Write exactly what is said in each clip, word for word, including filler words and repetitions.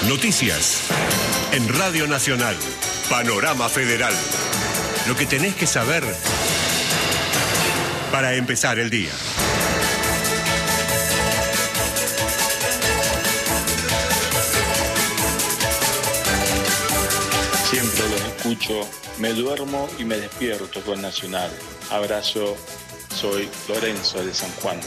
Noticias en Radio Nacional. Panorama Federal. Lo que tenés que saber para empezar el día. Siempre los escucho, me duermo y me despierto con Nacional. Abrazo, soy Lorenzo de San Juan.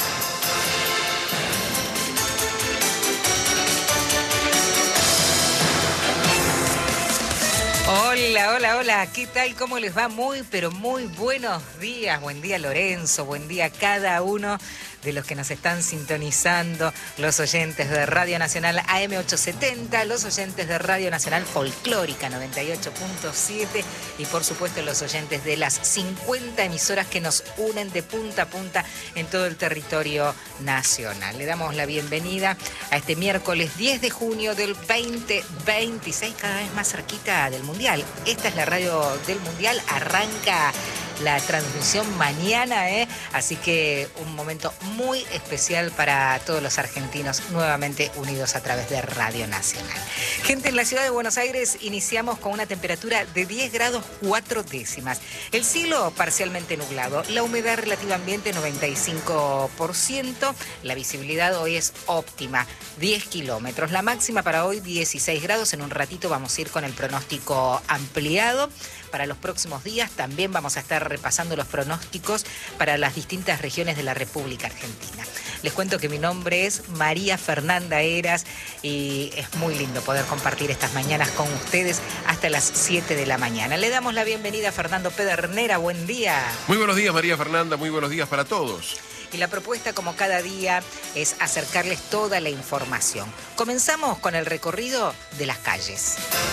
Hola, hola, hola, ¿qué tal? ¿Cómo les va? Muy, pero muy buenos días. Buen día, Lorenzo, buen día a cada uno de los que nos están sintonizando, los oyentes de Radio Nacional A M ochocientos setenta, los oyentes de Radio Nacional Folclórica noventa y ocho punto siete y por supuesto los oyentes de las cincuenta emisoras que nos unen de punta a punta en todo el territorio nacional. Le damos la bienvenida a este miércoles diez de junio del veinte veintiséis, cada vez más cerquita del Mundial. Esta es la radio del Mundial, arranca la transmisión mañana, ¿eh? Así que un momento muy especial para todos los argentinos nuevamente unidos a través de Radio Nacional. Gente, en la ciudad de Buenos Aires iniciamos con una temperatura de diez grados cuatro décimas. El cielo parcialmente nublado, la humedad relativa ambiente noventa y cinco por ciento, la visibilidad hoy es óptima, diez kilómetros. La máxima para hoy dieciséis grados, en un ratito vamos a ir con el pronóstico ampliado. Para los próximos días también vamos a estar repasando los pronósticos para las distintas regiones de la República Argentina. Les cuento que mi nombre es María Fernanda Heras y es muy lindo poder compartir estas mañanas con ustedes hasta las siete de la mañana. Le damos la bienvenida a Fernando Pedernera, buen día. Muy buenos días, María Fernanda, muy buenos días para todos. Y la propuesta, como cada día, es acercarles toda la información. Comenzamos con el recorrido de las calles.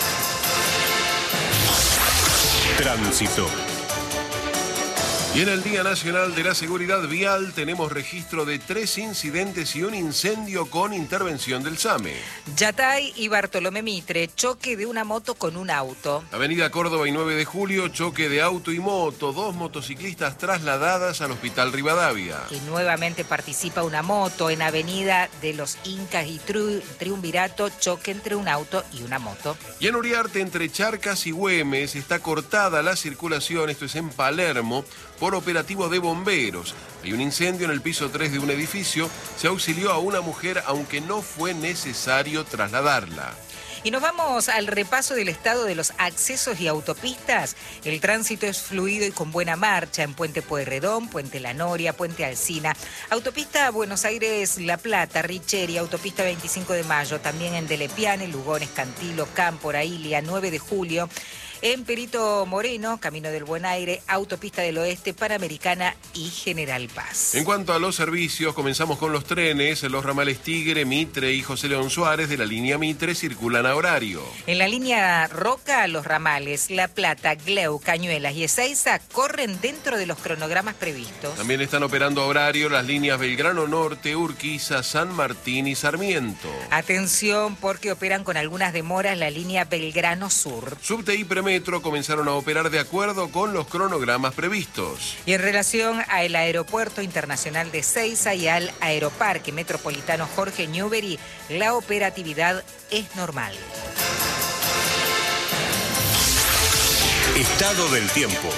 Tránsito. Y en el Día Nacional de la Seguridad Vial tenemos registro de tres incidentes y un incendio con intervención del SAME. Yatay y Bartolomé Mitre, choque de una moto con un auto. Avenida Córdoba y nueve de julio, choque de auto y moto, dos motociclistas trasladadas al Hospital Rivadavia. Y nuevamente participa una moto en Avenida de los Incas y Tri- Triunvirato, choque entre un auto y una moto. Y en Uriarte, entre Charcas y Güemes, está cortada la circulación, esto es en Palermo, por operativo de bomberos. Hay un incendio en el piso tres de un edificio. Se auxilió a una mujer, aunque no fue necesario trasladarla. Y nos vamos al repaso del estado de los accesos y autopistas. El tránsito es fluido y con buena marcha en Puente Pueyrredón, Puente La Noria, Puente Alsina, Autopista Buenos Aires-La Plata, Richeri, Autopista veinticinco de mayo, también en Delepiane, Lugones, Cantilo, Cámpora, Ilia, nueve de julio. En Perito Moreno, Camino del Buen Aire, Autopista del Oeste, Panamericana y General Paz. En cuanto a los servicios, comenzamos con los trenes. Los ramales Tigre, Mitre y José León Suárez de la línea Mitre circulan a horario. En la línea Roca, los ramales La Plata, Gleu, Cañuelas y Ezeiza corren dentro de los cronogramas previstos. También están operando a horario las líneas Belgrano Norte, Urquiza, San Martín y Sarmiento. Atención, porque operan con algunas demoras la línea Belgrano Sur. Subte y Premetro comenzaron a operar de acuerdo con los cronogramas previstos. Y en relación al Aeropuerto Internacional de Ezeiza y al Aeroparque Metropolitano Jorge Newbery, la operatividad es normal. Estado del tiempo.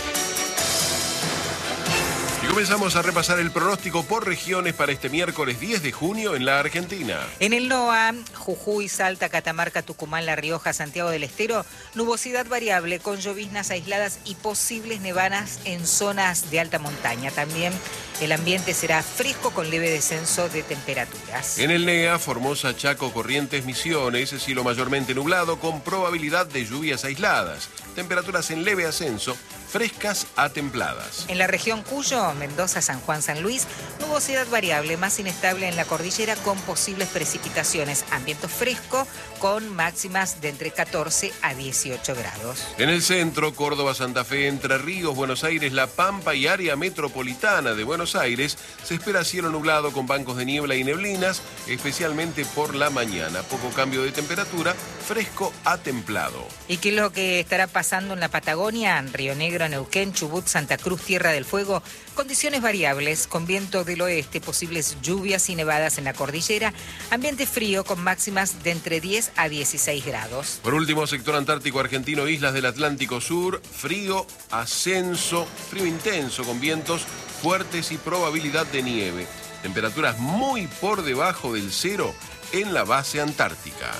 Y comenzamos a repasar el pronóstico por regiones para este miércoles diez de junio en la Argentina. En el NOA, Jujuy, Salta, Catamarca, Tucumán, La Rioja, Santiago del Estero, nubosidad variable con lloviznas aisladas y posibles nevadas en zonas de alta montaña. También el ambiente será fresco con leve descenso de temperaturas. En el NEA, Formosa, Chaco, Corrientes, Misiones, cielo mayormente nublado con probabilidad de lluvias aisladas. Temperaturas en leve ascenso, frescas a templadas. En la región Cuyo, Mendoza, San Juan, San Luis, nubosidad variable más inestable en la cordillera con posibles precipitaciones. Ambiente fresco con máximas de entre catorce a dieciocho grados. En el centro, Córdoba, Santa Fe, Entre Ríos, Buenos Aires, La Pampa y área metropolitana de Buenos Aires, se espera cielo nublado con bancos de niebla y neblinas, especialmente por la mañana. Poco cambio de temperatura, fresco a templado. ¿Y qué es lo que estará pasando en la Patagonia? En Río Negro Negro, Neuquén, Chubut, Santa Cruz, Tierra del Fuego, condiciones variables, con viento del oeste, posibles lluvias y nevadas en la cordillera, ambiente frío con máximas de entre diez a dieciséis grados. Por último, sector antártico argentino, islas del Atlántico Sur, frío, ascenso, frío intenso con vientos fuertes y probabilidad de nieve. Temperaturas muy por debajo del cero en la base antártica.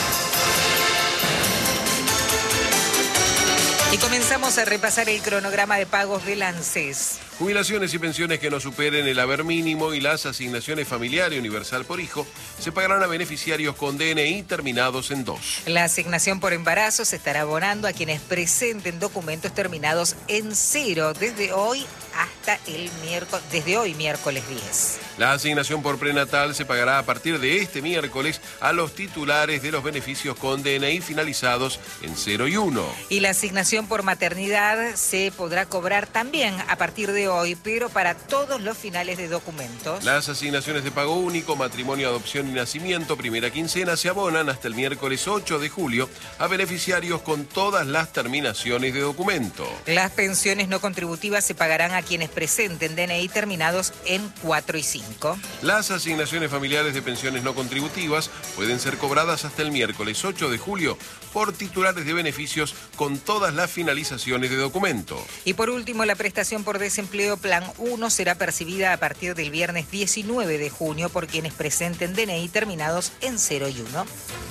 Y comenzamos a repasar el cronograma de pagos del ANSES. Jubilaciones y pensiones que no superen el haber mínimo y las asignaciones familiar y universal por hijo se pagarán a beneficiarios con D N I terminados en dos. La asignación por embarazo se estará abonando a quienes presenten documentos terminados en cero desde hoy hasta el miércoles, desde hoy miércoles diez. La asignación por prenatal se pagará a partir de este miércoles a los titulares de los beneficios con D N I finalizados en cero y uno. Y la asignación por maternidad se podrá cobrar también a partir de hoy, pero para todos los finales de documentos. Las asignaciones de pago único, matrimonio, adopción y nacimiento, primera quincena, se abonan hasta el miércoles ocho de julio a beneficiarios con todas las terminaciones de documento. Las pensiones no contributivas se pagarán a quienes presenten D N I terminados en cuatro y cinco. Las asignaciones familiares de pensiones no contributivas pueden ser cobradas hasta el miércoles ocho de julio por titulares de beneficios con todas las finalizaciones de documento. Y por último, la prestación por desempleo Plan uno será percibida a partir del viernes diecinueve de junio por quienes presenten D N I terminados en cero y uno.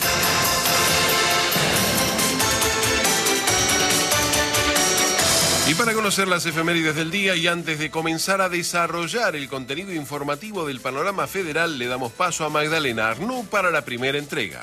Y para conocer las efemérides del día y antes de comenzar a desarrollar el contenido informativo del Panorama Federal, le damos paso a Magdalena Arnú para la primera entrega.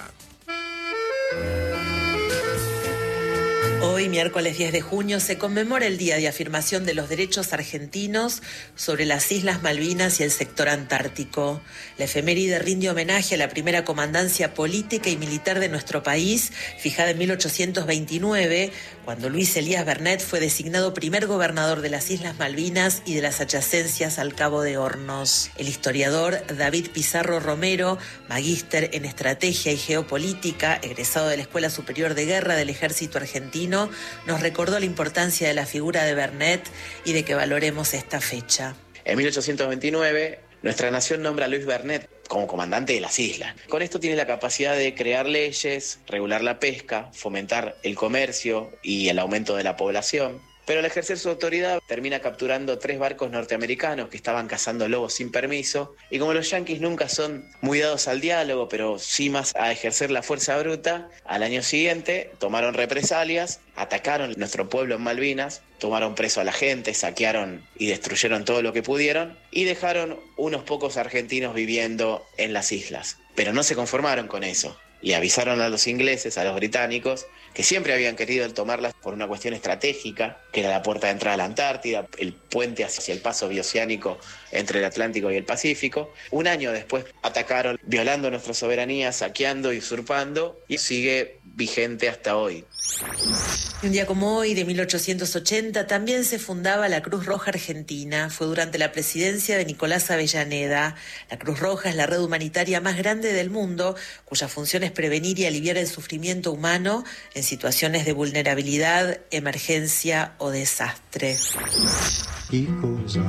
Hoy, miércoles diez de junio, se conmemora el Día de Afirmación de los Derechos Argentinos sobre las Islas Malvinas y el sector antártico. La efeméride rinde homenaje a la primera comandancia política y militar de nuestro país, fijada en mil ochocientos veintinueve, cuando Luis Elías Bernet fue designado primer gobernador de las Islas Malvinas y de las adyacencias al Cabo de Hornos. El historiador David Pizarro Romero, magíster en Estrategia y Geopolítica, egresado de la Escuela Superior de Guerra del Ejército Argentino, nos recordó la importancia de la figura de Bernet y de que valoremos esta fecha. En mil ochocientos veintinueve, nuestra nación nombra a Luis Bernet como comandante de las islas. Con esto tiene la capacidad de crear leyes, regular la pesca, fomentar el comercio y el aumento de la población. Pero al ejercer su autoridad termina capturando tres barcos norteamericanos que estaban cazando lobos sin permiso, y como los yanquis nunca son muy dados al diálogo, pero sí más a ejercer la fuerza bruta, al año siguiente tomaron represalias, atacaron nuestro pueblo en Malvinas, tomaron preso a la gente, saquearon y destruyeron todo lo que pudieron y dejaron unos pocos argentinos viviendo en las islas. Pero no se conformaron con eso y avisaron a los ingleses, a los británicos, que siempre habían querido tomarlas por una cuestión estratégica, que era la puerta de entrada a la Antártida, el puente hacia el paso bioceánico entre el Atlántico y el Pacífico. Un año después atacaron, violando nuestra soberanía, saqueando y usurpando, y sigue vigente hasta hoy. Un día como hoy, de mil ochocientos ochenta, también se fundaba la Cruz Roja Argentina. Fue durante la presidencia de Nicolás Avellaneda. La Cruz Roja es la red humanitaria más grande del mundo, cuya función es prevenir y aliviar el sufrimiento humano en situaciones de vulnerabilidad, emergencia o desastre. Que coisa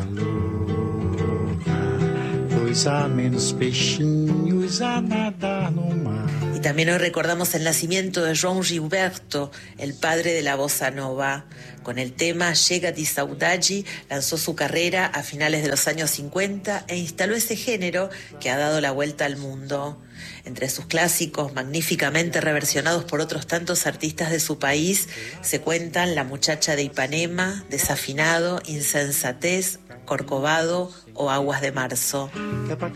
louca, coisa menos peixinhos a nadar no mar. Y también hoy recordamos el nacimiento de João Gilberto, el padre de la bossa nova. Con el tema Chega de Saudade lanzó su carrera a finales de los años cincuenta e instaló ese género que ha dado la vuelta al mundo. Entre sus clásicos, magníficamente reversionados por otros tantos artistas de su país, se cuentan La Muchacha de Ipanema, Desafinado, Insensatez, Corcovado o Aguas de Marzo. Que é pra